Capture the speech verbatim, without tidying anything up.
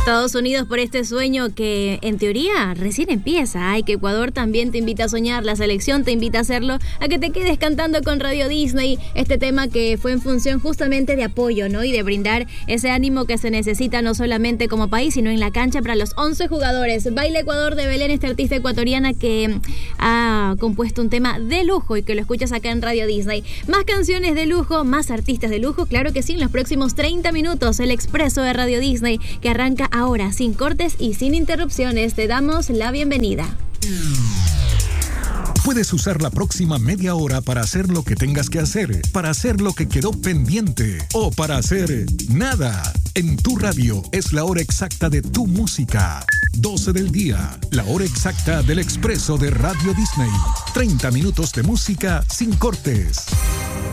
Todos unidos por este sueño que en teoría recién empieza. Ay, que Ecuador también te invita a soñar, la selección te invita a hacerlo, a que te quedes cantando con Radio Disney, este tema que fue en función justamente de apoyo, ¿no? Y de brindar ese ánimo que se necesita no solamente como país, sino en la cancha para los once jugadores. Baila Ecuador de Belén, esta artista ecuatoriana que ha compuesto un tema de lujo y que lo escuchas acá en Radio Disney. Más canciones de lujo, más artistas de lujo, claro que sí, en los próximos treinta minutos, el expreso de Radio Disney que arranca ahora, sin cortes y sin interrupciones. Te damos la bienvenida. Puedes usar la próxima media hora para hacer lo que tengas que hacer, para hacer lo que quedó pendiente o para hacer nada. En tu radio es la hora exacta de tu música. doce del día, la hora exacta del expreso de Radio Disney. treinta minutos de música sin cortes.